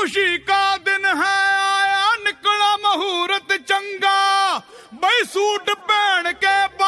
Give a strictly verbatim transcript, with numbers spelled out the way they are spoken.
खुशी का दिन है आया निकला मुहूर्त चंगा बई सूट पहन के